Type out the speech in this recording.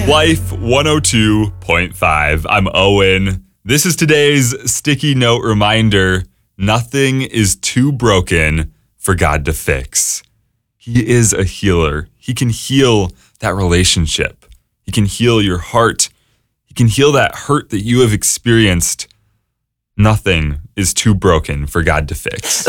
Life 102.5. I'm Owen. This is today's sticky note reminder. Nothing is too broken for God to fix. He is a healer. He can heal that relationship. He can heal your heart. He can heal that hurt that you have experienced. Nothing is too broken for God to fix.